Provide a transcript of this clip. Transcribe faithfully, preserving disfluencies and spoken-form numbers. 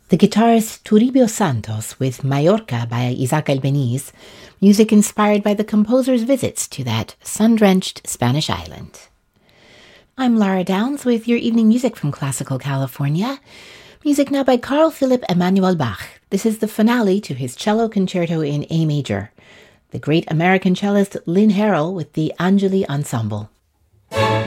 The guitarist Toribio Santos with Mallorca by Isaac Albeniz, music inspired by the composer's visits to that sun-drenched Spanish island. I'm Lara Downs with your evening music from Classical California. Music now by Carl Philipp Emanuel Bach. This is the finale to his cello concerto in A major. The great American cellist Lynn Harrell with the Angeli Ensemble.